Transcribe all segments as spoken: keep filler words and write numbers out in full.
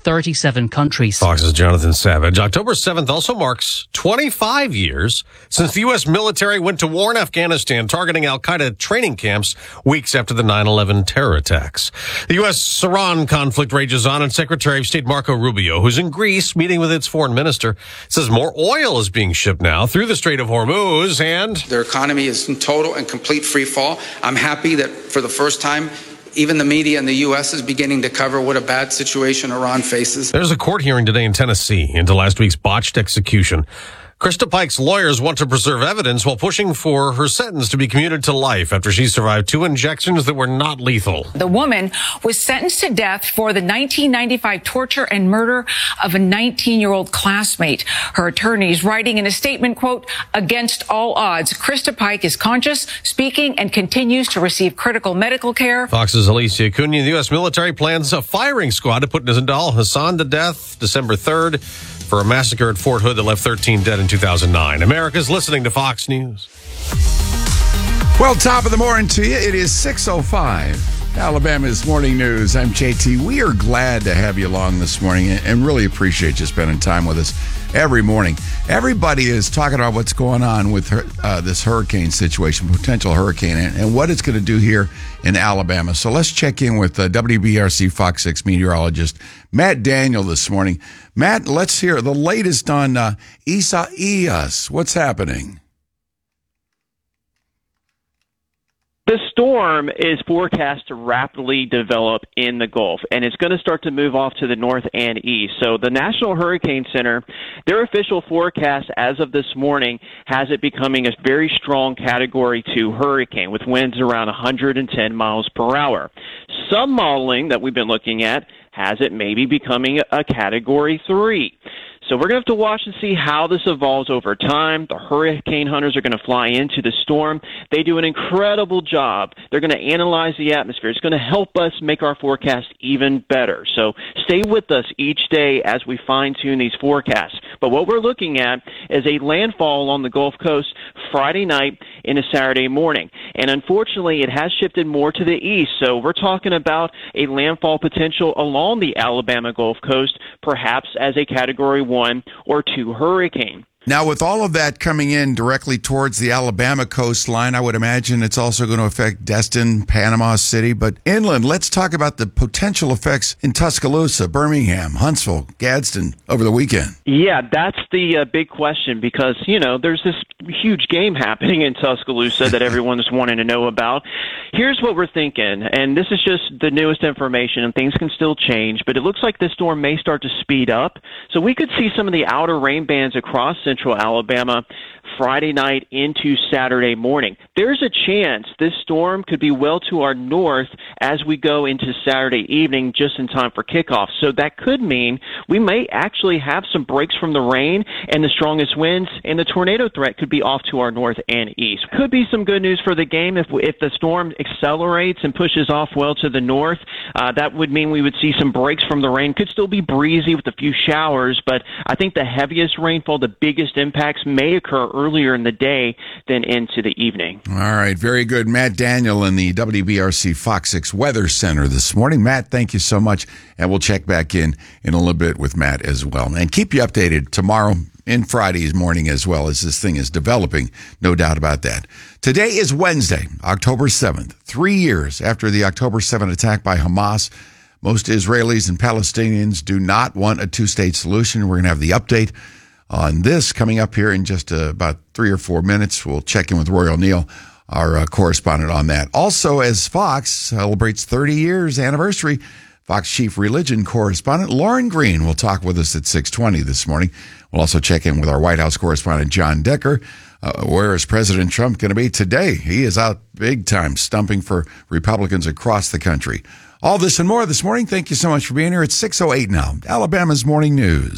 thirty-seven countries. Fox's Jonathan Savage. October seventh also marks twenty-five years since the U S military went to war in Afghanistan, targeting al-Qaeda training camps weeks after the nine eleven terror attacks. The U S Iran conflict rages on, and Secretary of State Marco Rubio, who's in Greece meeting with its foreign minister, says more oil is being shipped now through the Strait of Hormuz, and their economy is in total and complete free fall. I'm happy that for the first time, even the media in the U S is beginning to cover what a bad situation Iran faces. There's a court hearing today in Tennessee into last week's botched execution. Krista Pike's lawyers want to preserve evidence while pushing for her sentence to be commuted to life after she survived two injections that were not lethal. The woman was sentenced to death for the nineteen ninety-five torture and murder of a nineteen-year-old classmate. Her attorneys writing in a statement, quote, "Against all odds, Krista Pike is conscious, speaking, and continues to receive critical medical care." Fox's Alicia Cunha. The U S military plans a firing squad to put Nizam Hassan to death December third for a massacre at Fort Hood that left thirteen dead in two thousand nine. America's listening to Fox News. Well, top of the morning to you. It is six oh five. Alabama's Morning News. I'm J T. We are glad to have you along this morning and really appreciate you spending time with us every morning. Everybody is talking about what's going on with her, uh, this hurricane situation, potential hurricane, and, and what it's going to do here in Alabama. So let's check in with uh, W B R C Fox six meteorologist Matt Daniel this morning. Matt, let's hear the latest on uh, Isaias. What's happening? The storm is forecast to rapidly develop in the Gulf, and it's going to start to move off to the north and east. So the National Hurricane Center, their official forecast as of this morning has it becoming a very strong Category two hurricane with winds around one hundred ten miles per hour. Some modeling that we've been looking at has it maybe becoming a Category three. So we're going to have to watch and see how this evolves over time. The hurricane hunters are going to fly into the storm. They do an incredible job. They're going to analyze the atmosphere. It's going to help us make our forecast even better. So stay with us each day as we fine-tune these forecasts. But what we're looking at is a landfall along the Gulf Coast Friday night into Saturday morning. And unfortunately, it has shifted more to the east. So we're talking about a landfall potential along the Alabama Gulf Coast, perhaps as a Category one or two hurricane. Now, with all of that coming in directly towards the Alabama coastline, I would imagine it's also going to affect Destin, Panama City. But inland, let's talk about the potential effects in Tuscaloosa, Birmingham, Huntsville, Gadsden over the weekend. Yeah, that's the uh, big question because, you know, there's this huge game happening in Tuscaloosa that everyone's wanting to know about. Here's what we're thinking, and this is just the newest information, and things can still change, but it looks like this storm may start to speed up. So we could see some of the outer rain bands across Central Alabama Friday night into Saturday morning. There's a chance this storm could be well to our north as we go into Saturday evening just in time for kickoff. So that could mean we may actually have some breaks from the rain and the strongest winds, and the tornado threat could be off to our north and east. Could be some good news for the game if if the storm accelerates and pushes off well to the north. Uh, that would mean we would see some breaks from the rain. Could still be breezy with a few showers, but I think the heaviest rainfall, the biggest impacts may occur earlier in the day than into the evening. All right, very good. Matt Daniel in the W B R C Fox six Weather Center this morning. Matt, thank you so much, and we'll check back in in a little bit with Matt as well. And keep you updated tomorrow in Friday's morning as well as this thing is developing, no doubt about that. Today is Wednesday, October seventh, three years after the October seventh attack by Hamas. Most Israelis and Palestinians do not want a two-state solution. We're going to have the update on this coming up here in just uh, about three or four minutes. We'll check in with Roy O'Neill, our uh, correspondent on that. Also, as Fox celebrates thirty years anniversary, Fox chief religion correspondent Lauren Green will talk with us at six twenty this morning. We'll also check in with our White House correspondent John Decker. Uh, where is President Trump going to be today? He is out big time stumping for Republicans across the country. All this and more this morning. Thank you so much for being here. It's six oh eight now, Alabama's Morning News.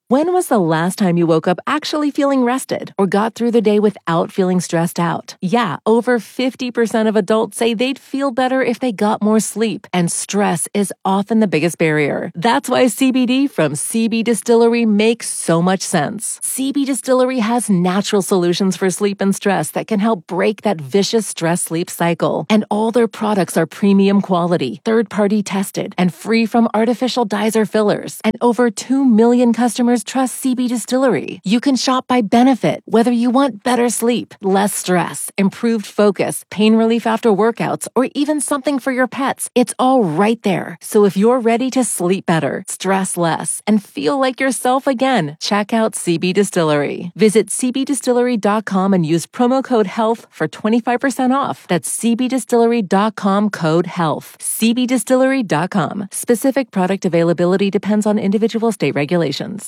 When was the last time you woke up actually feeling rested or got through the day without feeling stressed out? Yeah, over fifty percent of adults say they'd feel better if they got more sleep, and stress is often the biggest barrier. That's why C B D from C B Distillery makes so much sense. C B Distillery has natural solutions for sleep and stress that can help break that vicious stress-sleep cycle. And all their products are premium quality, third-party tested, and free from artificial dyes or fillers. And over two million customers trust C B Distillery. You can shop by benefit, whether you want better sleep, less stress, improved focus, pain relief after workouts, or even something for your pets. It's all right there. So if you're ready to sleep better, stress less, and feel like yourself again, check out C B Distillery. Visit c b distillery dot com and use promo code HEALTH for twenty-five percent off. That's c b distillery dot com code HEALTH. c b distillery dot com. Specific product availability depends on individual state regulations.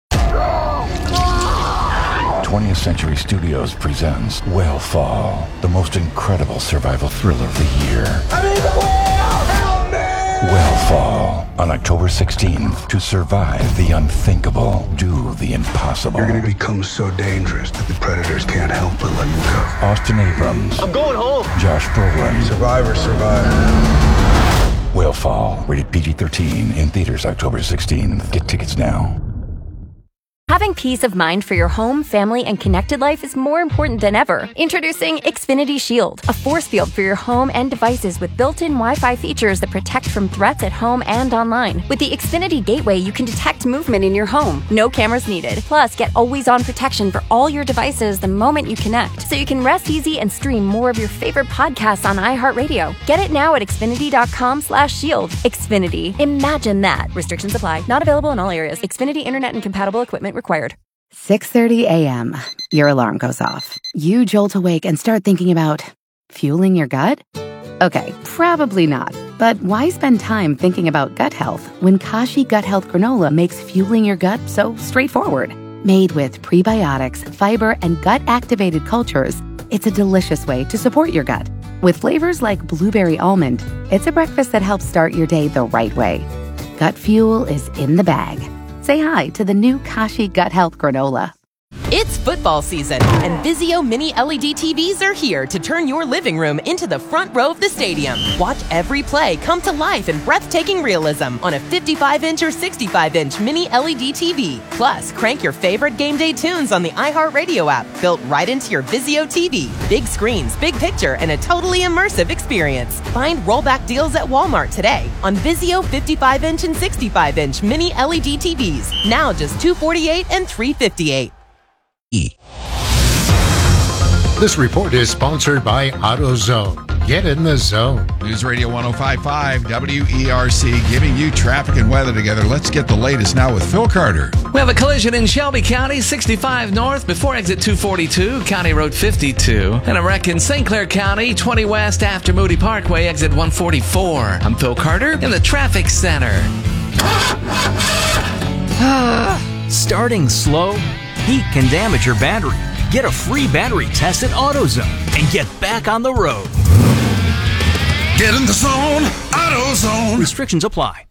twentieth Century Studios presents Whale the most incredible survival thriller of the year. I mean, the whale! Help me! Whale on October sixteenth. To survive the unthinkable, do the impossible. You're going to become so dangerous that the predators can't help but let you go. Austin Abrams. I'm going home. Josh Brolin. Survivor, survivor. Whale rated P G thirteen in theaters October sixteenth. Get tickets now. Having peace of mind for your home, family, and connected life is more important than ever. Introducing Xfinity Shield, a force field for your home and devices with built-in Wi-Fi features that protect from threats at home and online. With the Xfinity Gateway, you can detect movement in your home. No cameras needed. Plus, get always-on protection for all your devices the moment you connect, so you can rest easy and stream more of your favorite podcasts on iHeartRadio. Get it now at xfinity dot com slash shield. Xfinity. Imagine that. Restrictions apply. Not available in all areas. Xfinity Internet and compatible equipment required. six thirty a.m. Your alarm goes off. You jolt awake and start thinking about fueling your gut? Okay, probably not. But why spend time thinking about gut health when Kashi Gut Health Granola makes fueling your gut so straightforward? Made with prebiotics, fiber, and gut-activated cultures, it's a delicious way to support your gut. With flavors like blueberry almond, it's a breakfast that helps start your day the right way. Gut fuel is in the bag. Say hi to the new Kashi Gut Health Granola. It's football season, and Vizio Mini L E D T Vs are here to turn your living room into the front row of the stadium. Watch every play come to life in breathtaking realism on a fifty-five inch or sixty-five inch Mini L E D T V. Plus, crank your favorite game day tunes on the iHeartRadio app, built right into your Vizio T V. Big screens, big picture, and a totally immersive experience. Find rollback deals at Walmart today on Vizio fifty-five inch and sixty-five inch Mini L E D T Vs. Now just two hundred forty-eight dollars and three hundred fifty-eight dollars. This report is sponsored by AutoZone. Get in the zone. News Radio one oh five point five W E R C, giving you traffic and weather together. Let's get the latest now with Phil Carter. We have a collision in Shelby County, sixty-five north before exit two forty-two, County Road fifty-two. And a wreck in Saint Clair County, twenty west after Moody Parkway, exit one forty-four. I'm Phil Carter in the traffic center. Starting slow? Heat can damage your battery. Get a free battery test at AutoZone and get back on the road. Get in the zone, AutoZone. Restrictions apply.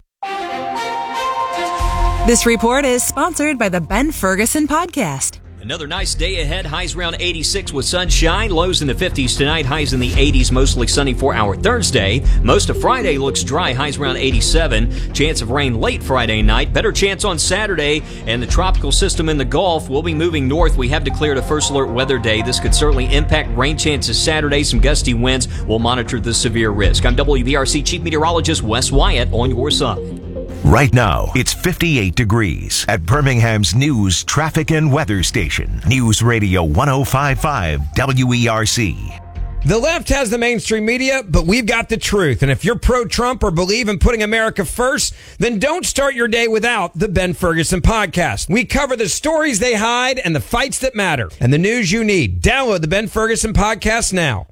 This report is sponsored by the Ben Ferguson Podcast. Another nice day ahead. Highs around eighty-six with sunshine. Lows in the fifties tonight. Highs in the eighties. Mostly sunny for our Thursday. Most of Friday looks dry. Highs around eighty-seven. Chance of rain late Friday night. Better chance on Saturday. And the tropical system in the Gulf will be moving north. We have declared a first alert weather day. This could certainly impact rain chances Saturday. Some gusty winds. We'll monitor the severe risk. I'm W B R C Chief Meteorologist Wes Wyatt on your side. Right now, it's fifty-eight degrees at Birmingham's news, traffic, and weather station. News Radio one oh five point five W E R C. The left has the mainstream media, but we've got the truth. And if you're pro-Trump or believe in putting America first, then don't start your day without the Ben Ferguson Podcast. We cover the stories they hide and the fights that matter and the news you need. Download the Ben Ferguson Podcast now.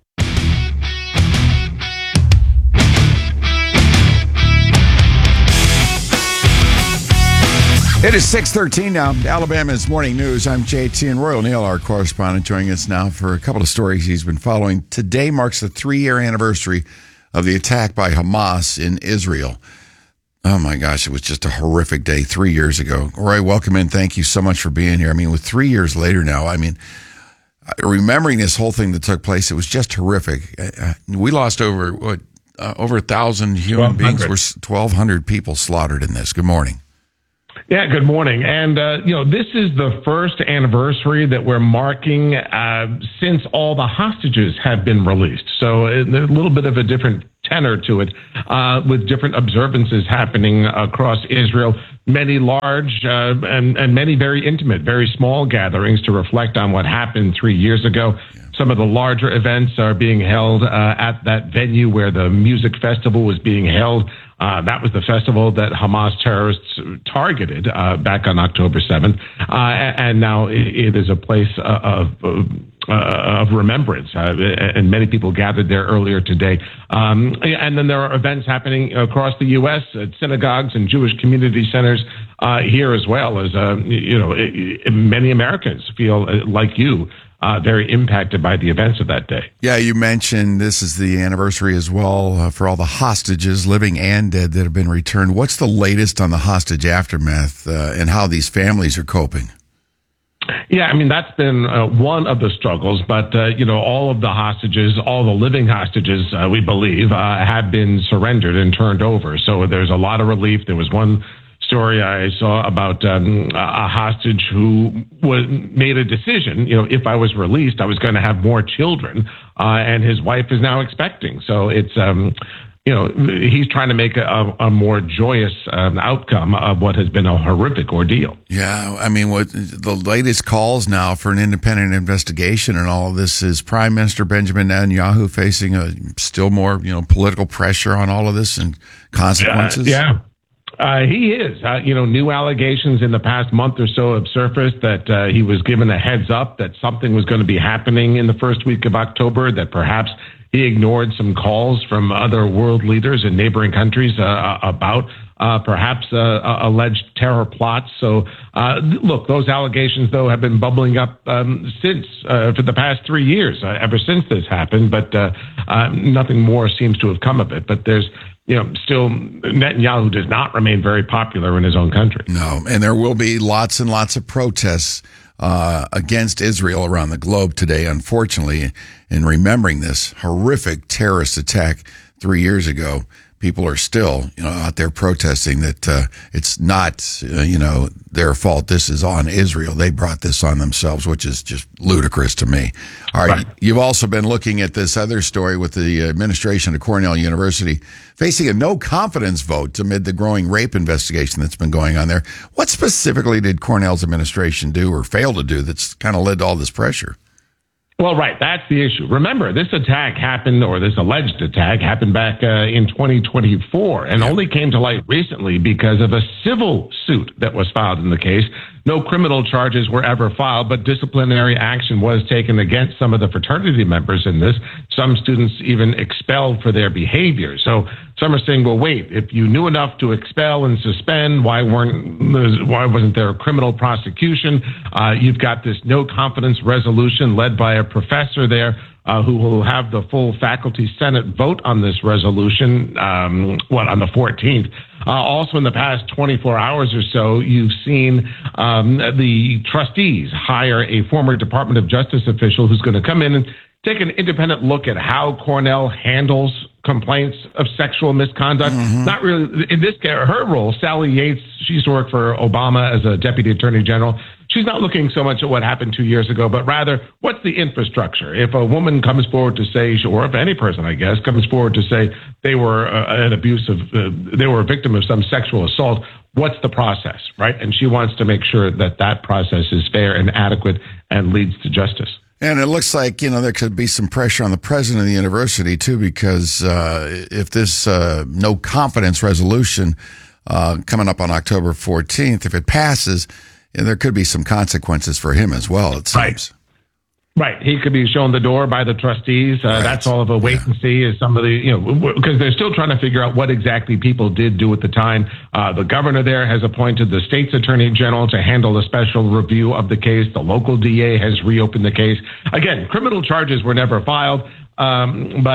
It is six thirteen now. Alabama's Morning News. I'm J T, and Royal Neal, our correspondent, joining us now for a couple of stories he's been following. Today marks the three-year anniversary of the attack by Hamas in Israel. Oh, my gosh. It was just a horrific day three years ago. Roy, welcome in. Thank you so much for being here. I mean, with three years later now, I mean, remembering this whole thing that took place, it was just horrific. We lost over, what, uh, over a thousand human beings. We're twelve hundred people slaughtered in this. Good morning. Yeah, good morning. And, uh, you know, this is the first anniversary that we're marking uh, since all the hostages have been released. So uh, there's a little bit of a different tenor to it, uh, with different observances happening across Israel, many large uh, and, and many very intimate, very small gatherings to reflect on what happened three years ago. Yeah. Some of the larger events are being held uh, at that venue where the music festival was being held. Uh, that was the festival that Hamas terrorists targeted uh, back on October seventh. Uh, and now it is a place of, of, of remembrance. Uh, and many people gathered there earlier today. Um, and then there are events happening across the U S at synagogues and Jewish community centers uh, here as well as, uh, you know, many Americans feel like you. Uh, very impacted by the events of that day. Yeah, you mentioned this is the anniversary as well uh, for all the hostages, living and dead, that have been returned. What's the latest on the hostage aftermath uh, and how these families are coping? Yeah, I mean, that's been uh, one of the struggles, but, uh, you know, all of the hostages, all the living hostages, uh, we believe, uh, have been surrendered and turned over. So there's a lot of relief. There was one story I saw about um, a hostage who was made a decision, you know, if I was released, I was going to have more children, uh, and his wife is now expecting. So it's, um, you know, he's trying to make a, a more joyous um, outcome of what has been a horrific ordeal. Yeah, I mean, what the latest calls now for an independent investigation and all of this is Prime Minister Benjamin Netanyahu facing a still more, you know, political pressure on all of this and consequences. Uh, yeah. Uh, he is. Uh, you know, new allegations in the past month or so have surfaced that uh, he was given a heads up that something was going to be happening in the first week of October, that perhaps he ignored some calls from other world leaders in neighboring countries uh, about uh, perhaps uh, alleged terror plots. So, uh, look, those allegations, though, have been bubbling up um, since, uh, for the past three years, uh, ever since this happened. But uh, uh, nothing more seems to have come of it. But there's You know, still, Netanyahu does not remain very popular in his own country. No, and there will be lots and lots of protests uh, against Israel around the globe today, unfortunately. In remembering this horrific terrorist attack three years ago, people are still, you know, out there protesting that uh, it's not, uh, you know, their fault. This is on Israel. They brought this on themselves, which is just ludicrous to me. All right. right. You've also been looking at this other story with the administration of Cornell University facing a no confidence vote amid the growing rape investigation that's been going on there. What specifically did Cornell's administration do or fail to do that's kind of led to all this pressure? Well, right. That's the issue. Remember, this attack happened, or this alleged attack happened back uh, in twenty twenty-four and only came to light recently because of a civil suit that was filed in the case. No criminal charges were ever filed, but disciplinary action was taken against some of the fraternity members in this. Some students even expelled for their behavior. So some are saying, well, wait, if you knew enough to expel and suspend, why weren't, why wasn't there a criminal prosecution? Uh, you've got this no confidence resolution led by a professor there uh, who will have the full faculty senate vote on this resolution, um, what, on the fourteenth. Uh, also, in the past twenty-four hours or so, you've seen um, the trustees hire a former Department of Justice official who's going to come in and take an independent look at how Cornell handles complaints of sexual misconduct. Mm-hmm. Not really, in this case, her role, Sally Yates, she used to work for Obama as a deputy attorney general. She's not looking so much at what happened two years ago, but rather, what's the infrastructure? If a woman comes forward to say, or if any person, I guess, comes forward to say they were uh, an abusive, uh, they were a victim of some sexual assault, what's the process, right? And she wants to make sure that that process is fair and adequate and leads to justice. And it looks like, you know, there could be some pressure on the president of the university, too, because uh, if this uh, no confidence resolution uh, coming up on October fourteenth, if it passes, and there could be some consequences for him as well, it seems. Right. Right. He could be shown the door by the trustees. Uh, right. That's all of a wait yeah. and see as some of the, you know, because they're still trying to figure out what exactly people did do at the time. Uh, the governor there has appointed the state's attorney general to handle a special review of the case. The local D A has reopened the case. Again, criminal charges were never filed, um, but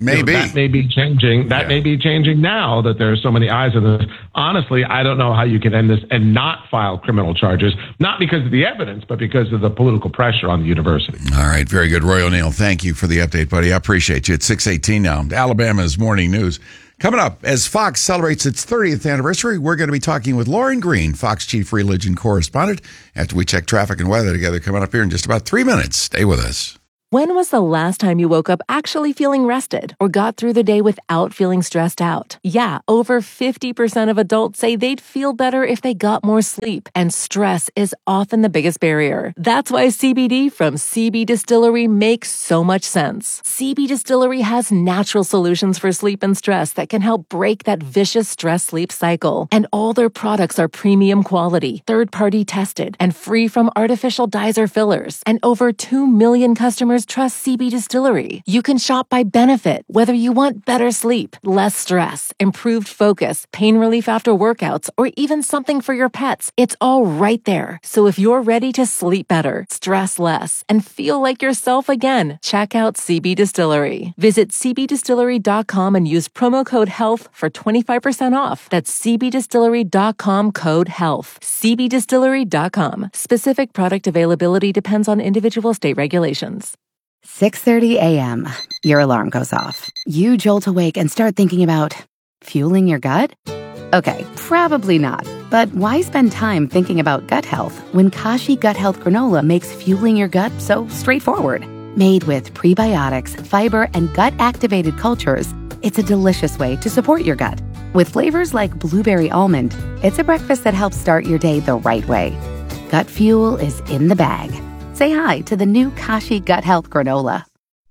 Maybe. You know, that may be changing. That yeah. may be changing now that there are so many eyes on this. Honestly, I don't know how you can end this and not file criminal charges, not because of the evidence, but because of the political pressure on the university. All right. Very good. Roy O'Neill, thank you for the update, buddy. I appreciate you. It's six eighteen now. Alabama's Morning News. Coming up, as Fox celebrates its thirtieth anniversary, we're going to be talking with Lauren Green, Fox Chief Religion Correspondent, after we check traffic and weather together. Coming up here in just about three minutes. Stay with us. When was the last time you woke up actually feeling rested or got through the day without feeling stressed out? Yeah, over fifty percent of adults say they'd feel better if they got more sleep, and stress is often the biggest barrier. That's why C B D from C B Distillery makes so much sense. C B Distillery has natural solutions for sleep and stress that can help break that vicious stress-sleep cycle. And all their products are premium quality, third-party tested, and free from artificial dyes or fillers. And over two million customers trust C B Distillery. You can shop by benefit, whether you want better sleep, less stress, improved focus, pain relief after workouts, or even something for your pets. It's all right there. So if you're ready to sleep better, stress less, and feel like yourself again, check out C B Distillery. Visit c b distillery dot com and use promo code HEALTH for twenty-five percent off. That's c b distillery dot com code HEALTH. c b distillery dot com. Specific product availability depends on individual state regulations. six thirty a.m. Your alarm goes off. You jolt awake and start thinking about fueling your gut? Okay, probably not. But why spend time thinking about gut health when Kashi Gut Health Granola makes fueling your gut so straightforward? Made with prebiotics, fiber, and gut-activated cultures, it's a delicious way to support your gut. With flavors like blueberry almond, it's a breakfast that helps start your day the right way. Gut fuel is in the bag. Say hi to the new Kashi Gut Health Granola.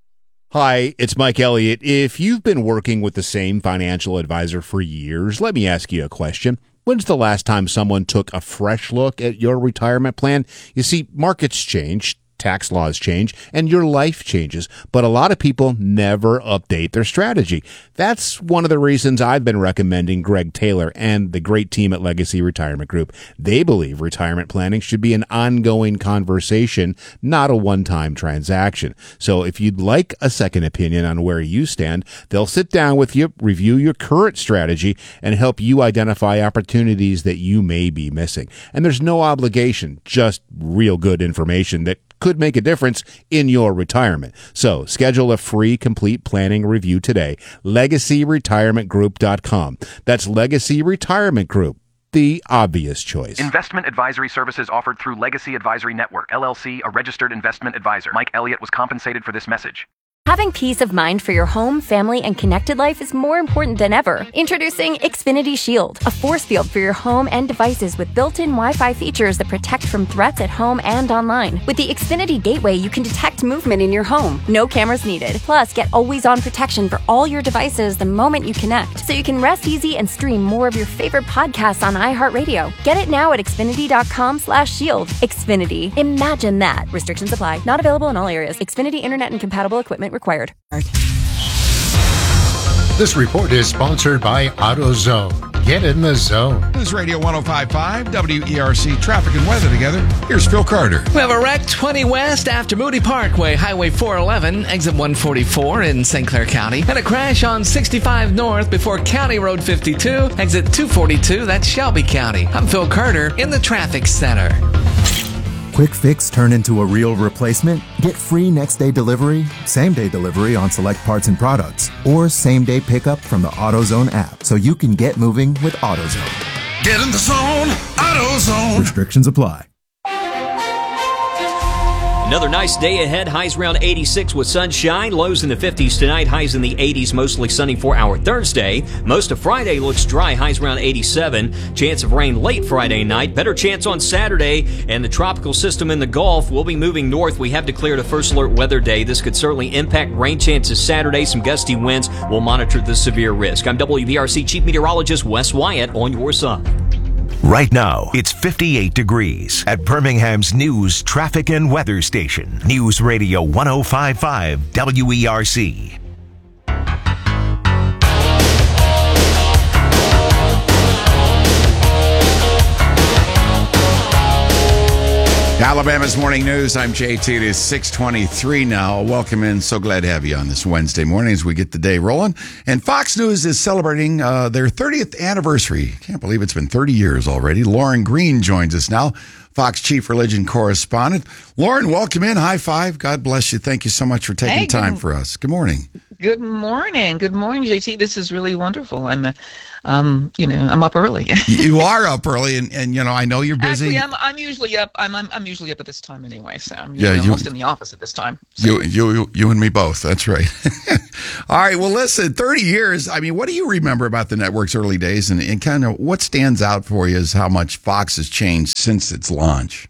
Hi, it's Mike Elliott. If you've been working with the same financial advisor for years, let me ask you a question. When's the last time someone took a fresh look at your retirement plan? You see, markets change, tax laws change, and your life changes, but a lot of people never update their strategy. That's one of the reasons I've been recommending Greg Taylor and the great team at Legacy Retirement Group. They believe retirement planning should be an ongoing conversation, not a one-time transaction. So if you'd like a second opinion on where you stand, they'll sit down with you, review your current strategy, and help you identify opportunities that you may be missing. And there's no obligation, just real good information that could make a difference in your retirement. So schedule a free complete planning review today. legacy retirement group dot com. That's Legacy Retirement Group, the obvious choice. Investment advisory services offered through Legacy Advisory Network, L L C, a registered investment advisor. Mike Elliott was compensated for this message. Having peace of mind for your home, family, and connected life is more important than ever. Introducing Xfinity Shield, a force field for your home and devices with built-in Wi-Fi features that protect from threats at home and online. With the Xfinity Gateway, you can detect movement in your home. No cameras needed. Plus, get always-on protection for all your devices the moment you connect, so you can rest easy and stream more of your favorite podcasts on iHeartRadio. Get it now at xfinity dot com slash shield. Xfinity. Imagine that. Restrictions apply. Not available in all areas. Xfinity Internet and compatible equipment required. This report is sponsored by AutoZone. Get in the zone. News Radio one oh five point five, W E R C, traffic and weather together. Here's Phil Carter. We have a wreck twenty West after Moody Parkway, Highway four eleven, exit one forty-four in Saint Clair County. And a crash on sixty-five North before County Road fifty-two, exit two forty-two, that's Shelby County. I'm Phil Carter in the traffic center. Quick fix turn into a real replacement? Get free next day delivery, same day delivery on select parts and products, or same day pickup from the AutoZone app so you can get moving with AutoZone. Get in the zone, AutoZone. Restrictions apply. Another nice day ahead. Highs around eighty-six with sunshine. Lows in the fifties tonight. Highs in the eighties. Mostly sunny for our Thursday. Most of Friday looks dry. Highs around eighty-seven. Chance of rain late Friday night. Better chance on Saturday. And the tropical system in the Gulf will be moving north. We have declared a first alert weather day. This could certainly impact rain chances Saturday. Some gusty winds. We'll monitor the severe risk. I'm W V R C Chief Meteorologist Wes Wyatt on your side. Right now, it's fifty-eight degrees at Birmingham's News, Traffic, and Weather Station. News Radio one oh five point five W E R C. Alabama's Morning News. I'm J T. It is six twenty-three now. Welcome in. So glad to have you on this Wednesday morning as we get the day rolling. And Fox News is celebrating uh, their thirtieth anniversary. Can't believe it's been thirty years already. Lauren Green joins us now, Fox Chief Religion Correspondent. Lauren, welcome in. High five. God bless you. Thank you so much for taking hey, time good, for us. Good morning. Good morning. Good morning, J T. This is really wonderful. I'm, uh, um, you know, I'm up early. You are up early, and, and you know, I know you're busy. Actually, I'm, I'm usually up. I'm, I'm, I'm usually up at this time anyway. So I'm yeah, usually you, almost in the office at this time. So. You, you, you, and me both. That's right. All right. Well, listen. Thirty years. I mean, what do you remember about the network's early days, and, and kind of what stands out for you is how much Fox has changed since its launch?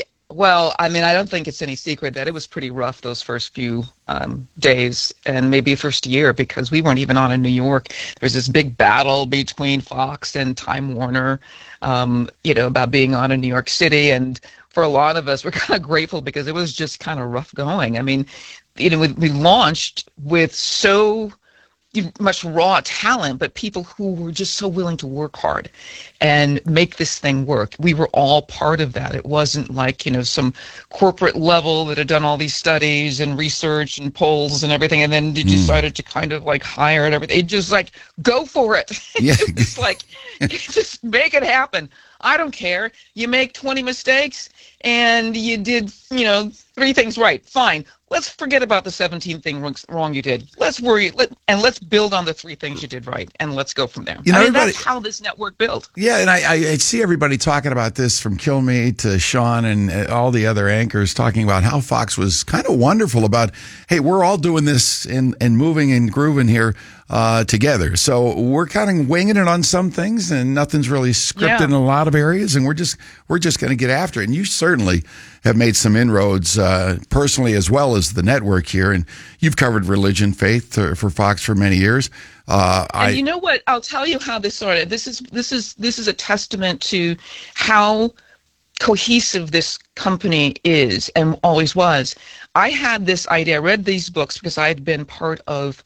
Well, I mean, I don't think it's any secret that it was pretty rough those first few um, days and maybe first year because we weren't even on in New York. There was this big battle between Fox and Time Warner, um, you know, about being on in New York City. And for a lot of us, we're kind of grateful because it was just kind of rough going. I mean, you know, we, we launched with so much raw talent, but people who were just so willing to work hard and make this thing work. We were all part of that. It wasn't like, you know, some corporate level that had done all these studies and research and polls and everything, and then they decided mm. to kind of like hire and everything. It just like, go for it. Yeah. It's like, just make it happen. I don't care. You make twenty mistakes and you did, you know, three things right. Fine. Let's forget about the seventeenth thing wrong you did. Let's worry, let, and let's build on the three things you did right, and let's go from there. You know, I mean, that's how this network built. Yeah, and I, I, I see everybody talking about this, from Kilmeade to Sean and all the other anchors, talking about how Fox was kind of wonderful about, hey, we're all doing this and, and moving and grooving here uh, together. So we're kind of winging it on some things, and nothing's really scripted yeah. in a lot of areas, and we're just we're just going to get after it. And you certainly have made some inroads uh, personally as well as the network here, and you've covered religion, faith uh, for Fox for many years. Uh, and I, you know what? I'll tell you how this started. This is this is this is a testament to how cohesive this company is and always was. I had this idea. I read these books because I had been part of.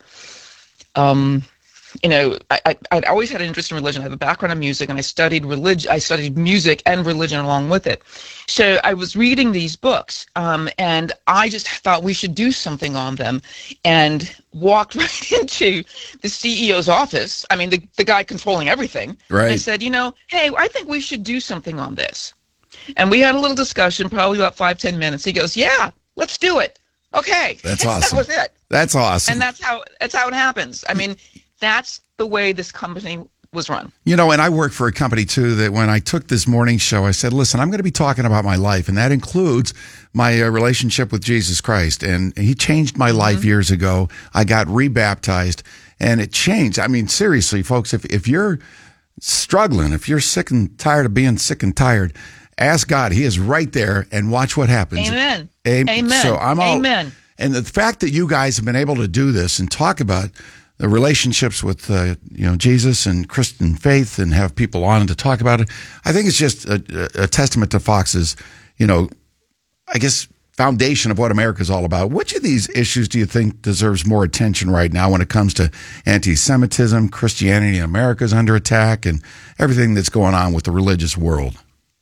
Um, You know, I, I, I'd always had an interest in religion. I have a background in music, and I studied religion. I studied music and religion along with it. So I was reading these books, um, and I just thought we should do something on them, and walked right into the C E O's office. I mean, the, the guy controlling everything. Right. And I said, you know, hey, I think we should do something on this. And we had a little discussion, probably about five, ten minutes. He goes, yeah, let's do it. Okay. That's awesome. That was it. That's awesome. And that's how that's how it happens. I mean, that's the way this company was run. You know, and I work for a company, too, that when I took this morning show, I said, listen, I'm going to be talking about my life, and that includes my uh, relationship with Jesus Christ. And he changed my mm-hmm. life years ago. I got rebaptized, and it changed. I mean, seriously, folks, if, if you're struggling, if you're sick and tired of being sick and tired, ask God. He is right there, and watch what happens. Amen. Amen. Amen. So I'm all, Amen. And the fact that you guys have been able to do this and talk about the relationships with uh, you know Jesus and Christian faith and have people on to talk about it, I think it's just a, a testament to Fox's, you know, I guess, foundation of what America's all about. Which of these issues do you think deserves more attention right now when it comes to anti-Semitism, Christianity in America is under attack, and everything that's going on with the religious world?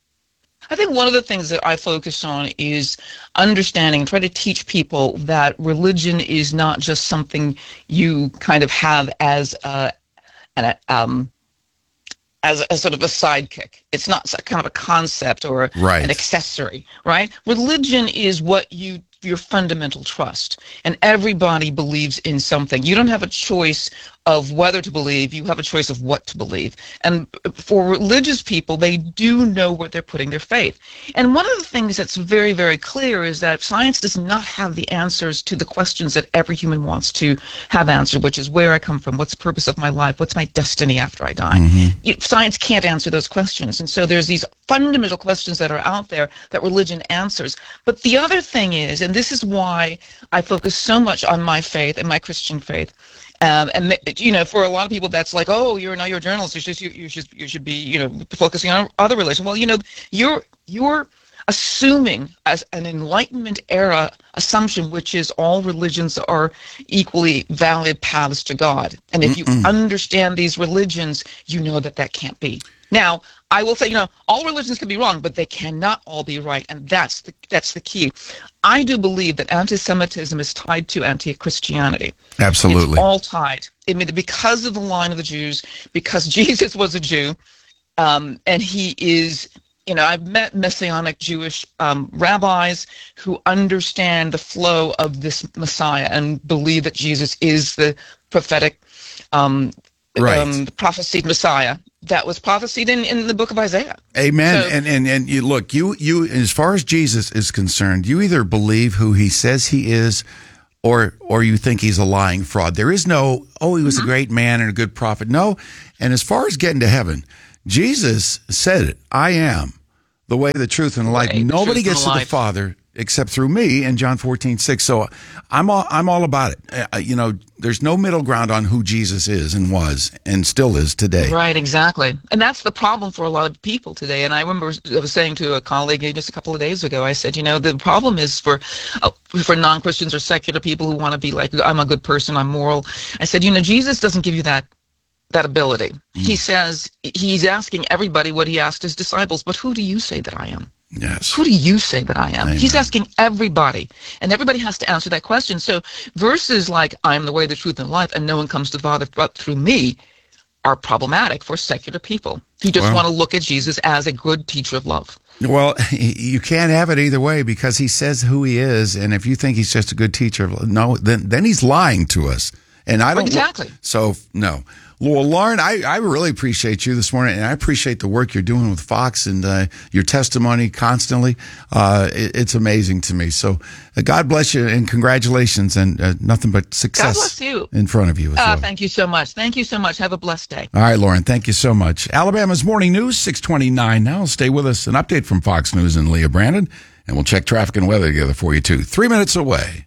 I think one of the things that I focus on is understanding, try to teach people that religion is not just something you kind of have as a, an, um, as a sort of a sidekick. It's not kind of a concept or right. an accessory, right? Religion is what you your fundamental trust, and everybody believes in something. You don't have a choice of whether to believe, you have a choice of what to believe. And for religious people, they do know where they're putting their faith. And one of the things that's very, very clear is that science does not have the answers to the questions that every human wants to have answered, which is where I come from, what's the purpose of my life, what's my destiny after I die. Mm-hmm. You, science can't answer those questions. And so there's these fundamental questions that are out there that religion answers. But the other thing is, and this is why I focus so much on my faith and my Christian faith, Um, and you know, for a lot of people, that's like, oh, you're now you're a journalist. You should you, you should you should be you know focusing on other religion. Well, you know, you're you're assuming as an Enlightenment era assumption, which is all religions are equally valid paths to God. And if you Mm-mm. understand these religions, you know that that can't be. Now, I will say, you know, all religions can be wrong, but they cannot all be right, and that's the that's the key. I do believe that anti-Semitism is tied to anti-Christianity. Absolutely. It's all tied. I mean, because of the line of the Jews, because Jesus was a Jew, um, and he is, you know, I've met Messianic Jewish um, rabbis who understand the flow of this Messiah and believe that Jesus is the prophetic, um, right. um, prophesied Messiah that was prophesied in, in the book of Isaiah. Amen. So, and and and you look, you you as far as Jesus is concerned, you either believe who he says he is, or or you think he's a lying fraud. There is no, oh, he was mm-hmm. a great man and a good prophet. No. And as far as getting to heaven, Jesus said it. I am the way, the truth, and the life. Right, Nobody the gets to life. the Father except through me in John fourteen six. So I'm all, I'm all about it. Uh, you know, there's no middle ground on who Jesus is and was and still is today. Right, exactly. And that's the problem for a lot of people today. And I remember I was saying to a colleague just a couple of days ago, I said, you know, the problem is for uh, for non-Christians or secular people who want to be like, I'm a good person, I'm moral. I said, you know, Jesus doesn't give you that that ability. Mm. He says, he's asking everybody what he asked his disciples, but who do you say that I am? Yes. Who do you say that I am? Amen. He's asking everybody, and everybody has to answer that question. So verses like, I am the way, the truth, and life, and no one comes to the Father but through me, are problematic for secular people who just Well, want to look at Jesus as a good teacher of love. Well, you can't have it either way because he says who he is, and if you think he's just a good teacher, no, then then he's lying to us. And I don't Exactly. So no. Well, Lauren, I, I really appreciate you this morning, and I appreciate the work you're doing with Fox and uh, your testimony constantly. Uh, it, it's amazing to me. So uh, God bless you and congratulations, and uh, nothing but success God bless you. in front of you as Uh, well. thank you so much. Thank you so much. Have a blessed day. All right, Lauren, thank you so much. Alabama's Morning News, six twenty-nine now. Stay with us. An update from Fox News and Leah Brandon, and we'll check traffic and weather together for you, too. Three minutes away.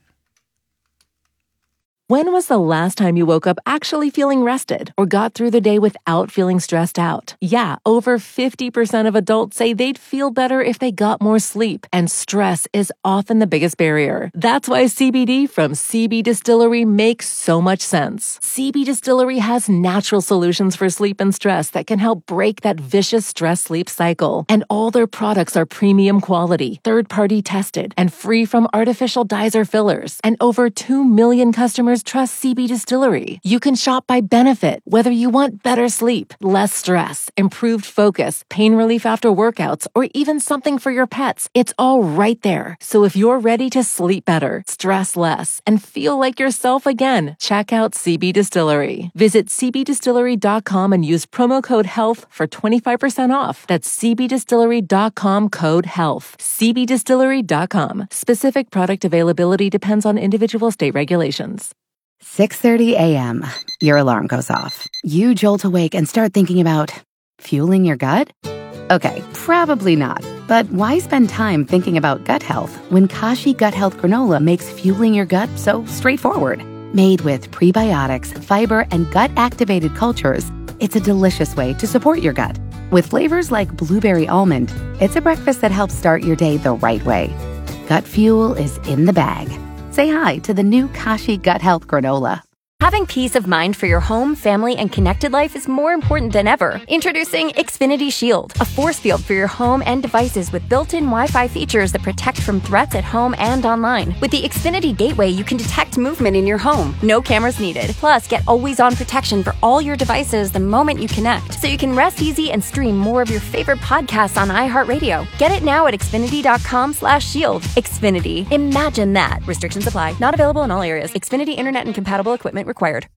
When was the last time you woke up actually feeling rested or got through the day without feeling stressed out? Yeah, over fifty percent of adults say they'd feel better if they got more sleep, and stress is often the biggest barrier. That's why C B D from C B Distillery makes so much sense. C B Distillery has natural solutions for sleep and stress that can help break that vicious stress-sleep cycle. And all their products are premium quality, third-party tested, and free from artificial dyes or fillers. And over two million customers trust C B Distillery. You can shop by benefit, whether you want better sleep, less stress, improved focus, pain relief after workouts, or even something for your pets. It's all right there. So if you're ready to sleep better, stress less, and feel like yourself again, check out C B Distillery. Visit c b distillery dot com and use promo code HEALTH for twenty-five percent off. That's c b distillery dot com code HEALTH. c b distillery dot com. Specific product availability depends on individual state regulations. six thirty a.m. Your alarm goes off. You jolt awake and start thinking about fueling your gut? Okay, probably not. But why spend time thinking about gut health when Kashi Gut Health Granola makes fueling your gut so straightforward? Made with prebiotics, fiber, and gut-activated cultures, it's a delicious way to support your gut. With flavors like blueberry almond, it's a breakfast that helps start your day the right way. Gut fuel is in the bag. Say hi to the new Kashi Gut Health Granola. Having peace of mind for your home, family, and connected life is more important than ever. Introducing Xfinity Shield, a force field for your home and devices with built-in Wi-Fi features that protect from threats at home and online. With the Xfinity Gateway, you can detect movement in your home. No cameras needed. Plus, get always-on protection for all your devices the moment you connect, so you can rest easy and stream more of your favorite podcasts on iHeartRadio. Get it now at xfinity dot com slash shield. Xfinity. Imagine that. Restrictions apply. Not available in all areas. Xfinity Internet and compatible equipment required.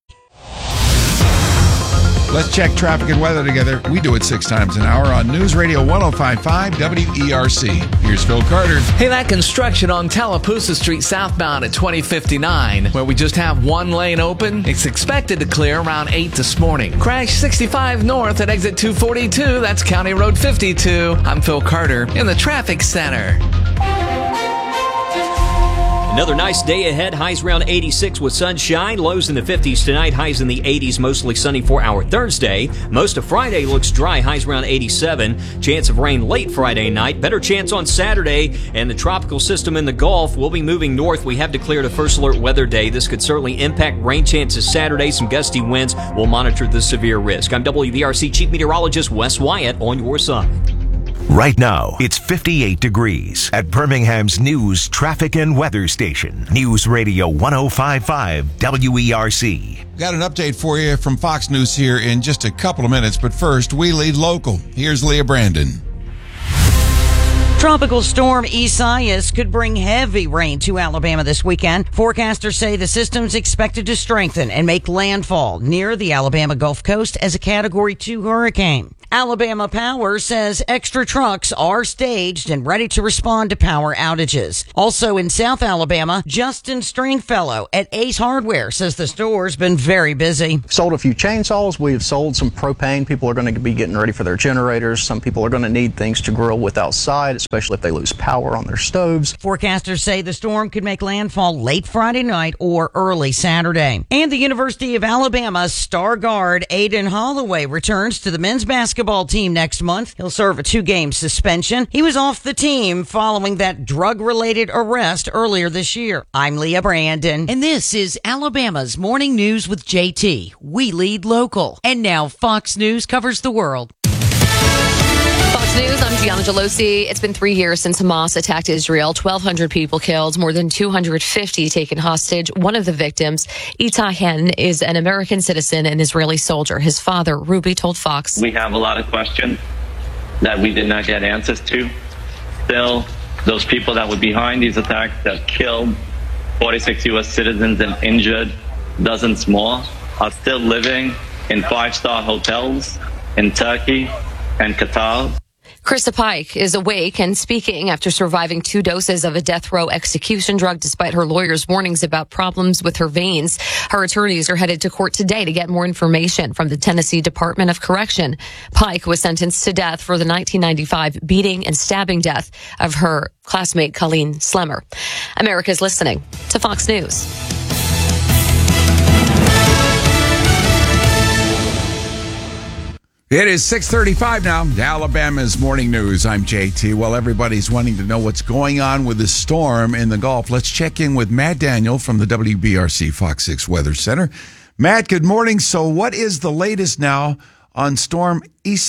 Let's check traffic and weather together. We do it six times an hour on News Radio one oh five point five W E R C. Here's Phil Carter. Hey, that construction on Tallapoosa Street southbound at twenty fifty-nine, where we just have one lane open, it's expected to clear around eight this morning. Crash sixty-five north at exit two forty-two. That's County Road fifty-two. I'm Phil Carter in the traffic center. Another nice day ahead. Highs around eighty-six with sunshine. Lows in the fifties tonight. Highs in the eighties. Mostly sunny for our Thursday. Most of Friday looks dry. Highs around eighty-seven. Chance of rain late Friday night. Better chance on Saturday. And the tropical system in the Gulf will be moving north. We have declared a first alert weather day. This could certainly impact rain chances Saturday. Some gusty winds. We'll monitor the severe risk. I'm W V R C Chief Meteorologist Wes Wyatt on your side. Right now, it's fifty-eight degrees at Birmingham's News, Traffic, and Weather Station. News Radio one oh five point five W E R C. Got an update for you from Fox News here in just a couple of minutes, but first, we lead local. Here's Leah Brandon. Tropical storm Isaias could bring heavy rain to Alabama this weekend. Forecasters say the system's expected to strengthen and make landfall near the Alabama Gulf Coast as a Category two hurricane. Alabama Power says extra trucks are staged and ready to respond to power outages. Also in South Alabama, Justin Stringfellow at Ace Hardware says the store's been very busy. Sold a few chainsaws. We have sold some propane. People are going to be getting ready for their generators. Some people are going to need things to grill with outside, especially if they lose power on their stoves. Forecasters say the storm could make landfall late Friday night or early Saturday. And the University of Alabama's star guard Aiden Holloway returns to the men's basketball team next month. He'll serve a two-game suspension. He was off the team following that drug-related arrest earlier this year. I'm Leah Brandon, and this is Alabama's Morning News with J T. We lead local. And now Fox News covers the world. Fox News, I'm Gianna Gelosi. It's been three years since Hamas attacked Israel. twelve hundred people killed, more than two hundred fifty taken hostage. One of the victims, Itai Hen, is an American citizen and Israeli soldier. His father, Ruby, told Fox. We have a lot of questions that we did not get answers to. Still, those people that were behind these attacks that killed forty-six U S citizens and injured dozens more are still living in five-star hotels in Turkey and Qatar. Krista Pike is awake and speaking after surviving two doses of a death row execution drug despite her lawyer's warnings about problems with her veins. Her attorneys are headed to court today to get more information from the Tennessee Department of Correction. Pike was sentenced to death for the nineteen ninety-five beating and stabbing death of her classmate Colleen Slemmer. America's listening to Fox News. It is six thirty-five now, Alabama's Morning News. I'm J T. While everybody's wanting to know what's going on with the storm in the Gulf, let's check in with Matt Daniel from the W B R C Fox six Weather Center. Matt, good morning. So what is the latest now on Storm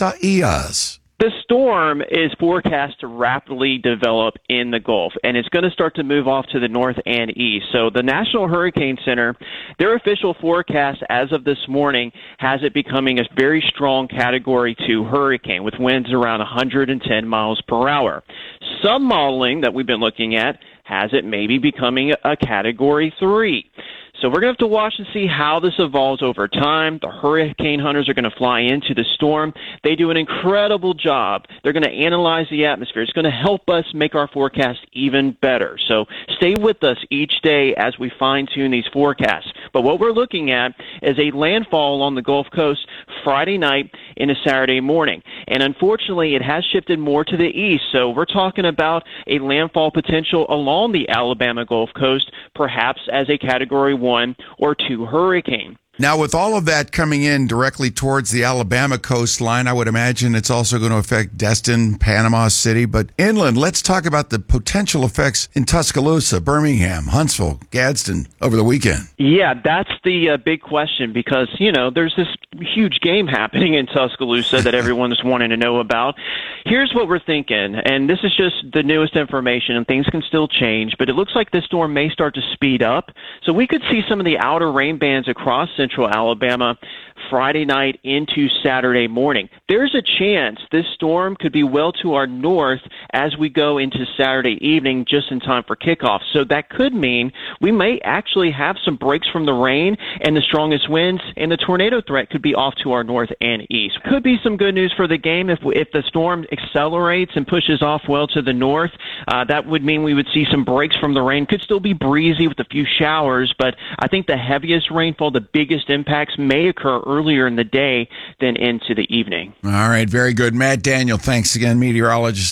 Isaias? The storm is forecast to rapidly develop in the Gulf, and it's going to start to move off to the north and east. So the National Hurricane Center, their official forecast as of this morning has it becoming a very strong Category two hurricane with winds around one hundred ten miles per hour. Some modeling that we've been looking at has it maybe becoming a Category three. So we're going to have to watch and see how this evolves over time. The hurricane hunters are going to fly into the storm. They do an incredible job. They're going to analyze the atmosphere. It's going to help us make our forecast even better. So stay with us each day as we fine-tune these forecasts. But what we're looking at is a landfall along the Gulf Coast Friday night into Saturday morning. And unfortunately, it has shifted more to the east. So we're talking about a landfall potential along the Alabama Gulf Coast, perhaps as a Category one or two hurricane. Now, with all of that coming in directly towards the Alabama coastline, I would imagine it's also going to affect Destin, Panama City. But inland, let's talk about the potential effects in Tuscaloosa, Birmingham, Huntsville, Gadsden over the weekend. Yeah, that's the uh, big question because, you know, there's this huge game happening in Tuscaloosa that everyone's wanting to know about. Here's what we're thinking, and this is just the newest information, and things can still change, but it looks like this storm may start to speed up. So we could see some of the outer rain bands across central Alabama Friday night into Saturday morning. There's a chance this storm could be well to our north as we go into Saturday evening just in time for kickoff. So that could mean we may actually have some breaks from the rain and the strongest winds, and the tornado threat could be off to our north and east. Could be some good news for the game if if the storm accelerates and pushes off well to the north. Uh, that would mean we would see some breaks from the rain. Could still be breezy with a few showers, but I think the heaviest rainfall, the biggest impacts may occur earlier in the day than into the evening. All right, very good. Matt Daniel, thanks again, meteorologist, W B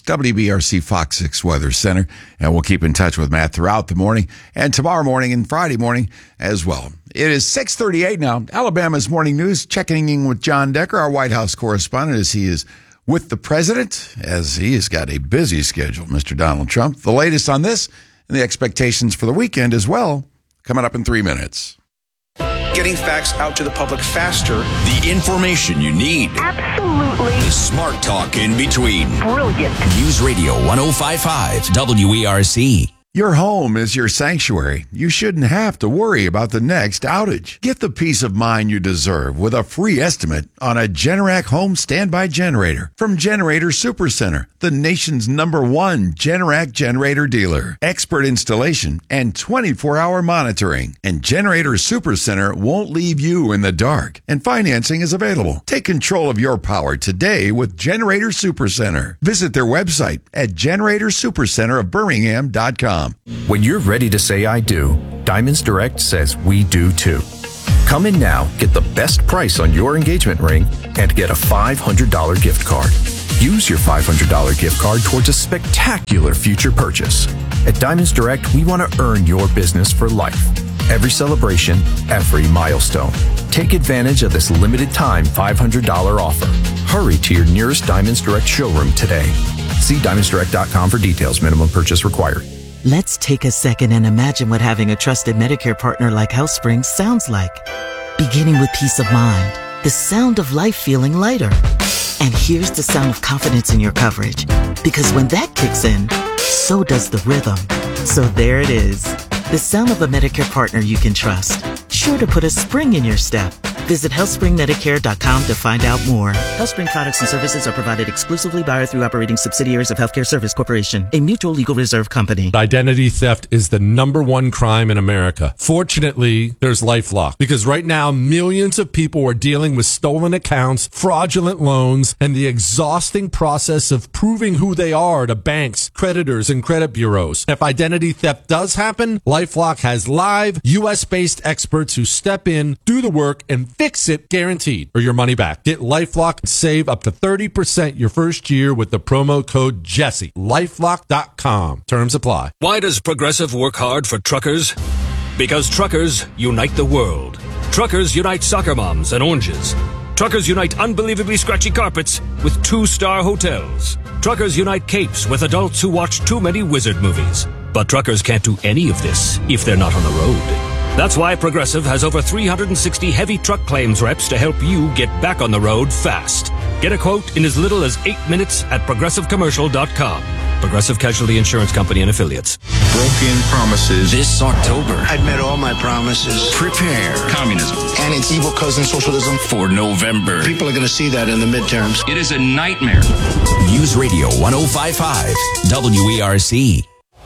B R C Fox six Weather Center. And we'll keep in touch with Matt throughout the morning and tomorrow morning and Friday morning as well. It is six thirty-eight now. Alabama's Morning News, checking in with John Decker, our White House correspondent, as he is with the president, as he has got a busy schedule, Mister Donald Trump. The latest on this and the expectations for the weekend as well, coming up in three minutes. Getting facts out to the public faster. The information you need. Absolutely. The smart talk in between. Brilliant. News Radio one oh five point five W E R C. Your home is your sanctuary. You shouldn't have to worry about the next outage. Get the peace of mind you deserve with a free estimate on a Generac home standby generator from Generator Supercenter, the nation's number one Generac generator dealer. Expert installation and twenty-four hour monitoring. And Generator Supercenter won't leave you in the dark. And financing is available. Take control of your power today with Generator Supercenter. Visit their website at generator supercenter of birmingham dot com. When you're ready to say I do, Diamonds Direct says we do too. Come in now, get the best price on your engagement ring, and get a five hundred dollars gift card. Use your five hundred dollars gift card towards a spectacular future purchase. At Diamonds Direct, we want to earn your business for life. Every celebration, every milestone. Take advantage of this limited time five hundred dollars offer. Hurry to your nearest Diamonds Direct showroom today. See diamonds direct dot com for details. Minimum purchase required. Let's take a second and imagine what having a trusted Medicare partner like HealthSpring sounds like. Beginning with peace of mind, the sound of life feeling lighter. And here's the sound of confidence in your coverage. Because when that kicks in, so does the rhythm. So there it is. The sound of a Medicare partner you can trust. Sure to put a spring in your step. Visit health spring medicare dot com to find out more. HealthSpring products and services are provided exclusively by or through operating subsidiaries of Healthcare Service Corporation, a mutual legal reserve company. Identity theft is the number one crime in America. Fortunately, there's LifeLock, because right now millions of people are dealing with stolen accounts, fraudulent loans, and the exhausting process of proving who they are to banks, creditors, and credit bureaus. If identity theft does happen, LifeLock has live U S-based experts who step in, do the work, and fix it guaranteed, or your money back. Get LifeLock and save up to thirty percent your first year with the promo code Jesse. lifelock dot com. Terms apply. Why does Progressive work hard for truckers? Because truckers unite the world. Truckers unite soccer moms and oranges. Truckers unite unbelievably scratchy carpets with two-star hotels. Truckers unite capes with adults who watch too many wizard movies. But truckers can't do any of this if they're not on the road. That's why Progressive has over three hundred sixty heavy truck claims reps to help you get back on the road fast. Get a quote in as little as eight minutes at progressive commercial dot com. Progressive Casualty Insurance Company and Affiliates. Broken promises. This October. I've met all my promises. Prepare. Communism. And its evil cousin, socialism. For November. People are going to see that in the midterms. It is a nightmare. News Radio one oh five point five W E R C.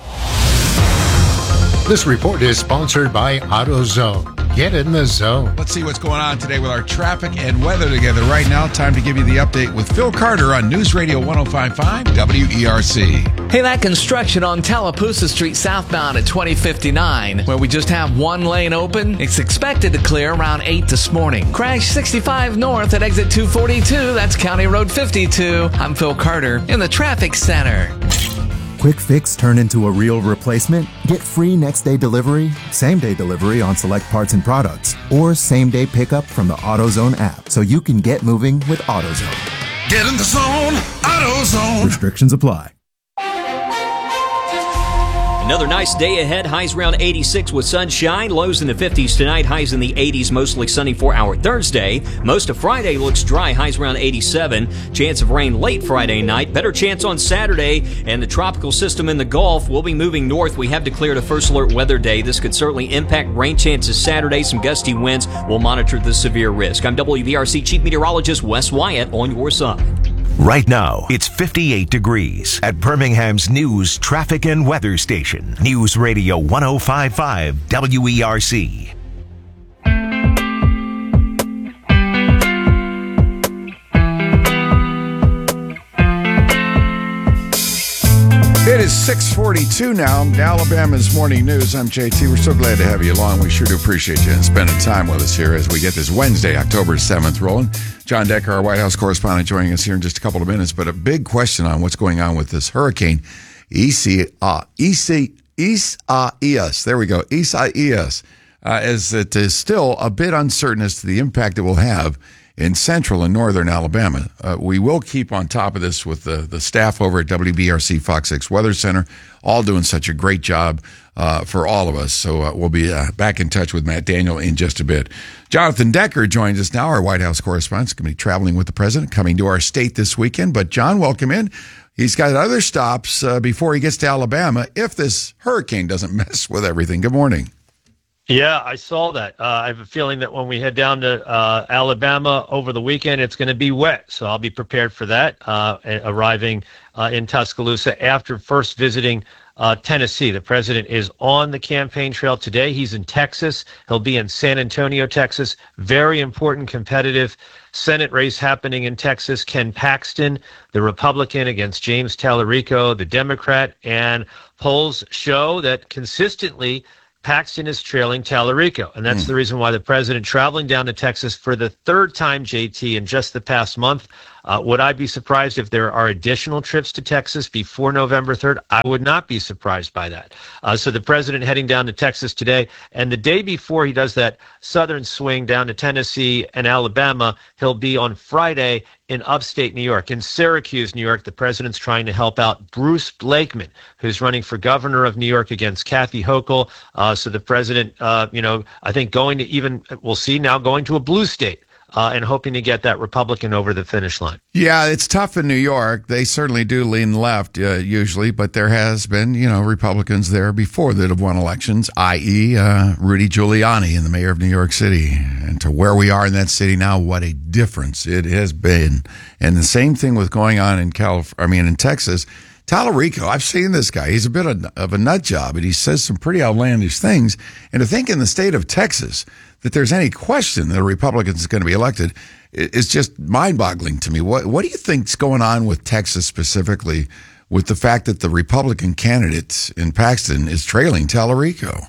This report is sponsored by AutoZone. Get in the zone. Let's see what's going on today with our traffic and weather together right now. Time to give you the update with Phil Carter on News Radio one oh five point five W E R C. Hey, that construction on Tallapoosa Street southbound at twenty fifty-nine, where we just have one lane open, it's expected to clear around eight this morning. Crash sixty-five north at exit two forty-two, that's County Road fifty-two. I'm Phil Carter in the traffic center. Quick fix turn into a real replacement? Get free next day delivery, same day delivery on select parts and products, or same day pickup from the AutoZone app so you can get moving with AutoZone. Get in the zone, AutoZone. Restrictions apply. Another nice day ahead. Highs around eighty-six with sunshine. Lows in the fifties tonight. Highs in the eighties. Mostly sunny for our Thursday. Most of Friday looks dry. Highs around eighty-seven. Chance of rain late Friday night. Better chance on Saturday. And the tropical system in the Gulf will be moving north. We have declared a first alert weather day. This could certainly impact rain chances Saturday. Some gusty winds. We'll monitor the severe risk. I'm W V R C Chief Meteorologist Wes Wyatt on your side. Right now, it's fifty-eight degrees at Birmingham's News Traffic and Weather Station. News Radio one oh five point five W E R C. It is six forty-two now. Alabama's Morning News. I'm J T. We're so glad to have you along. We sure do appreciate you and spending time with us here as we get this Wednesday, October seventh rolling. John Decker, our White House correspondent, joining us here in just a couple of minutes. But a big question on what's going on with this hurricane, Isaias. There we go, Isaias, uh, as it is still a bit uncertain as to the impact it will have in central and northern Alabama. Uh, we will keep on top of this with the, the staff over at W B R C Fox six Weather Center, all doing such a great job uh, for all of us. So uh, we'll be uh, back in touch with Matt Daniel in just a bit. Jonathan Decker joins us now, our White House correspondent. He's going to be traveling with the president, coming to our state this weekend. But John, welcome in. He's got other stops uh, before he gets to Alabama if this hurricane doesn't mess with everything. Good morning. Yeah, I saw that. Uh, I have a feeling that when we head down to uh, Alabama over the weekend, it's going to be wet. So I'll be prepared for that, uh, arriving uh, in Tuscaloosa after first visiting uh, Tennessee. The president is on the campaign trail today. He's in Texas. He'll be in San Antonio, Texas. Very important, competitive Senate race happening in Texas. Ken Paxton, the Republican, against James Tallarico, the Democrat. And polls show that consistently Paxton is trailing Tallarico, and that's mm. the reason why the president traveling down to Texas for the third time, J T, in just the past month. Uh, would I be surprised if there are additional trips to Texas before November third? I would not be surprised by that. Uh, so the president heading down to Texas today, and the day before he does that southern swing down to Tennessee and Alabama, he'll be on Friday in upstate New York. In Syracuse, New York, the president's trying to help out Bruce Blakeman, who's running for governor of New York against Kathy Hochul. Uh, so the president, uh, you know, I think going to even, we'll see now, going to a blue state. Uh, and hoping to get that Republican over the finish line. Yeah, it's tough in New York. They certainly do lean left uh, usually, but there has been, you know, Republicans there before that have won elections, that is. Uh, Rudy Giuliani and the mayor of New York City. And to where we are in that city now, what a difference it has been. And the same thing with going on in Calif- I mean, in Texas. Tallarico, I've seen this guy. He's a bit of, of a nut job, and he says some pretty outlandish things. And to think in the state of Texas that there's any question that a Republican is going to be elected is just mind-boggling to me. What what do you think's going on with Texas specifically with the fact that the Republican candidate in Paxton is trailing Tallarico?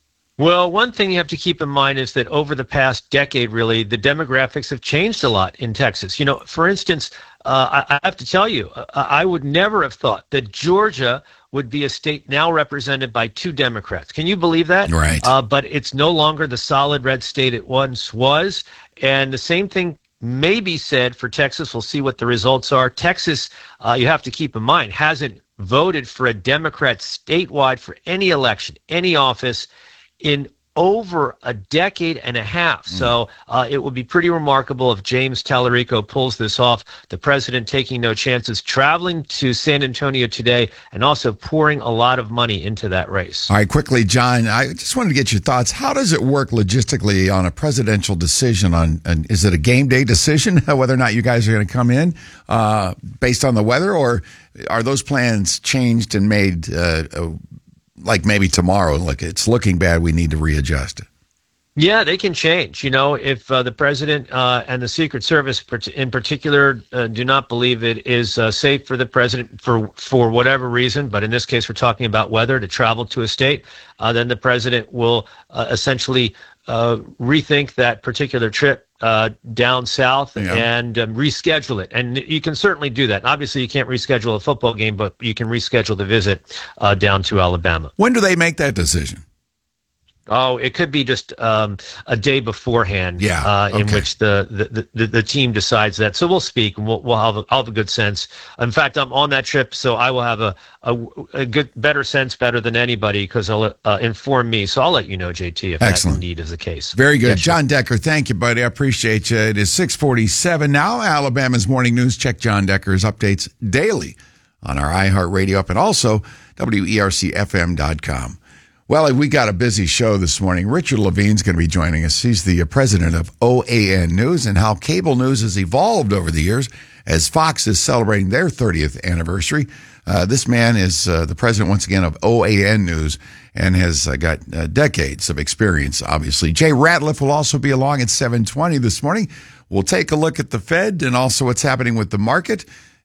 Well, one thing you have to keep in mind is that over the past decade, really, the demographics have changed a lot in Texas. You know, for instance, uh, I, I have to tell you, uh, I would never have thought that Georgia would be a state now represented by two Democrats. Can you believe that? Right. Uh, but it's no longer the solid red state it once was. And the same thing may be said for Texas. We'll see what the results are. Texas, uh, you have to keep in mind, hasn't voted for a Democrat statewide for any election, any office, in over a decade and a half. So uh, it would be pretty remarkable if James Tallarico pulls this off. The president taking no chances, traveling to San Antonio today, and also pouring a lot of money into that race. All right, quickly, John, I just wanted to get your thoughts. How does it work logistically on a presidential decision? On, on is it a game day decision, whether or not you guys are going to come in uh, based on the weather, or are those plans changed and made uh, uh, like maybe tomorrow, like it's looking bad, we need to readjust it? Yeah, they can change. You know, if uh, the president uh, and the Secret Service in particular uh, do not believe it is uh, safe for the president for for whatever reason, but in this case we're talking about weather, to travel to a state, uh, then the president will uh, essentially uh, rethink that particular trip uh, down south yeah. and um, reschedule it. And you can certainly do that. And obviously, you can't reschedule a football game, but you can reschedule the visit uh, down to Alabama. When do they make that decision? Oh, it could be just um, a day beforehand, yeah, uh, in okay. which the, the, the, the team decides that. So we'll speak, and we'll, we'll have a, I'll have a good sense. In fact, I'm on that trip, so I will have a, a, a good, better sense, better than anybody, because they'll uh, inform me. So I'll let you know, J T, if Excellent. that indeed is the case. Very good. Yes, John Decker, thank you, buddy. I appreciate you. It is six forty-seven now. Alabama's Morning News. Check John Decker's updates daily on our iHeartRadio app and also W E R C F M dot com. Well, we got a busy show this morning. Richard Levine's going to be joining us. He's the president of O A N News, and how cable news has evolved over the years as Fox is celebrating their thirtieth anniversary. Uh, this man is uh, the president, once again, of O A N News and has uh, got uh, decades of experience, obviously. Jay Ratliff will also be along at seven twenty this morning. We'll take a look at the Fed and also what's happening with the market.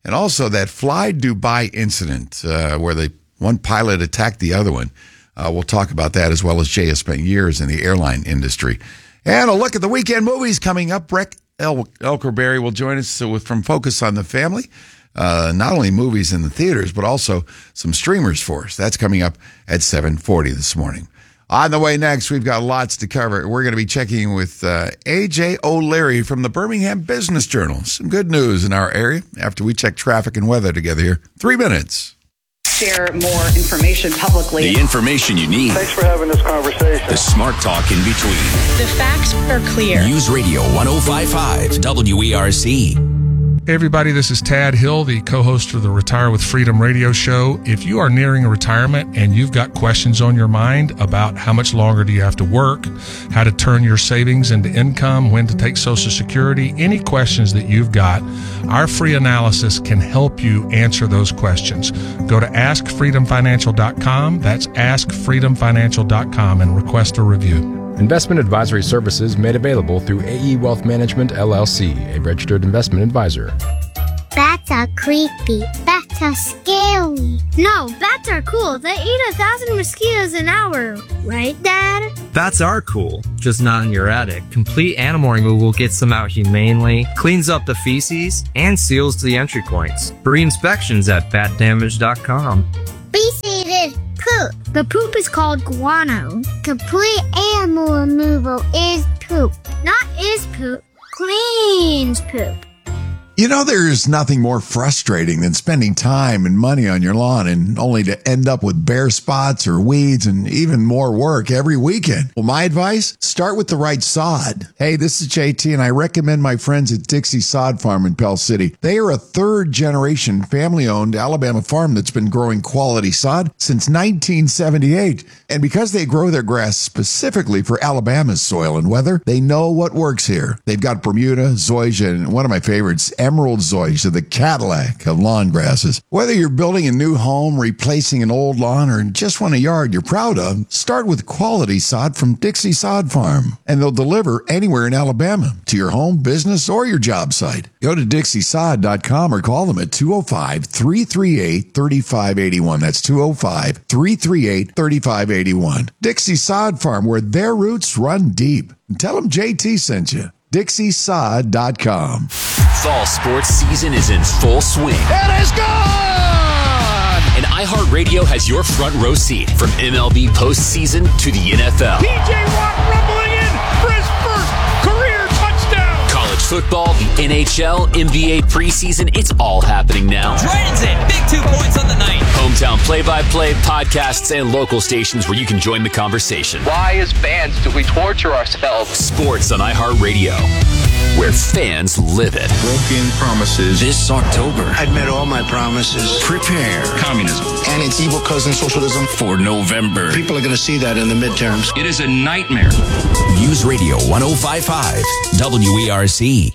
And also that Fly Dubai incident uh, where the one pilot attacked the other one. Uh, we'll talk about that, as well as Jay has spent years in the airline industry. And a look at the weekend movies coming up. Breck El- Elkerberry will join us with, from Focus on the Family. Uh, not only movies in the theaters, but also some streamers for us. That's coming up at seven forty this morning. On the way next, we've got lots to cover. We're going to be checking with uh, A J O'Leary from the Birmingham Business Journal. Some good news in our area after we check traffic and weather together here. Three minutes. Share more information publicly. The information you need. Thanks for having this conversation. The smart talk in between. The facts are clear. News Radio one oh five point five W E R C. Hey everybody, this is Tad Hill, the co-host of the Retire with Freedom radio show. If you are nearing a retirement and you've got questions on your mind about how much longer do you have to work, how to turn your savings into income, when to take Social Security, any questions that you've got, our free analysis can help you answer those questions. Go to ask freedom financial dot com. That's ask freedom financial dot com and request a review. Investment advisory services made available through A E Wealth Management, L L C, a registered investment advisor. Bats are creepy. Bats are scary. No, bats are cool. They eat a thousand mosquitoes an hour. Right, Dad? Bats are cool, just not in your attic. Complete animal removal gets them out humanely, cleans up the feces, and seals the entry points. Free inspections at bat damage dot com. Be-seated poop. The poop is called guano. Complete animal removal is poop. Not is poop. Cleans poop. You know, there's nothing more frustrating than spending time and money on your lawn and only to end up with bare spots or weeds and even more work every weekend. Well, my advice, start with the right sod. Hey, this is J T, and I recommend my friends at Dixie Sod Farm in Pell City. They are a third-generation, family-owned Alabama farm that's been growing quality sod since nineteen seventy-eight. And because they grow their grass specifically for Alabama's soil and weather, they know what works here. They've got Bermuda, zoysia, and one of my favorites, Emerald zoysia, the Cadillac of lawn grasses. Whether you're building a new home, replacing an old lawn, or just want a yard you're proud of, start with quality sod from Dixie Sod Farm. And they'll deliver anywhere in Alabama to your home, business, or your job site. Go to dixie sod dot com or call them at two oh five, three three eight, three five eight one. That's two oh five, three three eight, three five eight one. Dixie Sod Farm, where their roots run deep. And tell them J T sent you. dixie sod dot com. Fall sports season is in full swing. It is gone! And iHeartRadio has your front row seat from M L B postseason to the N F L. T J Watt rumbling in for his first career touchdown! College football, the N H L, N B A preseason, it's all happening now. Dragons in, big two points on the night. Hometown play-by-play, podcasts, and local stations where you can join the conversation. Why, as fans, do we torture ourselves? Sports on iHeartRadio, where fans live it. Broken promises. This October. I've met all my promises. Prepare. Communism. And its evil cousin, socialism. For November. People are going to see that in the midterms. It is a nightmare. News Radio one oh five point five W E R C.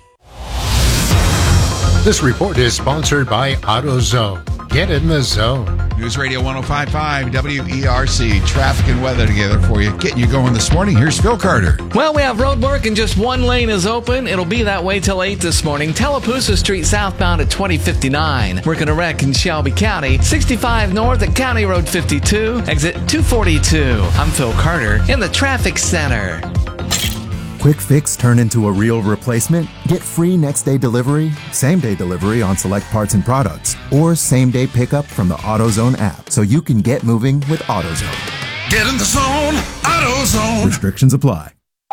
This report is sponsored by AutoZone. Get in the zone. News Radio one oh five point five W E R C. Traffic and weather together for you. Getting you going this morning. Here's Phil Carter. Well, we have road work and just one lane is open. It'll be that way till eight this morning. Tallapoosa Street southbound at twenty fifty-nine. Working a wreck in Shelby County. sixty-five north at County Road fifty-two. Exit two forty-two. I'm Phil Carter in the traffic center. Quick fix turn into a real replacement? Get free next day delivery, same day delivery on select parts and products, or same day pickup from the AutoZone app so you can get moving with AutoZone. Get in the zone, AutoZone. Restrictions apply.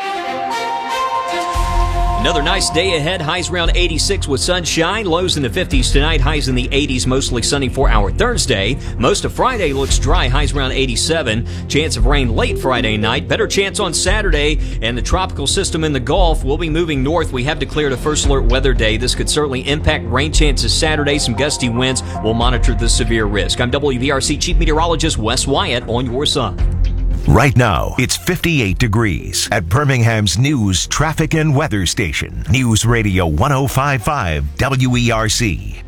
Another nice day ahead. Highs around eighty-six with sunshine. Lows in the fifties tonight. Highs in the eighties. Mostly sunny for our Thursday. Most of Friday looks dry. Highs around eighty-seven. Chance of rain late Friday night. Better chance on Saturday. And the tropical system in the Gulf will be moving north. We have declared a first alert weather day. This could certainly impact rain chances Saturday. Some gusty winds. We'll monitor the severe risk. I'm W V R C Chief Meteorologist Wes Wyatt on your side. Right now, it's fifty-eight degrees at Birmingham's news, traffic, and weather station. News Radio one oh five point five W E R C.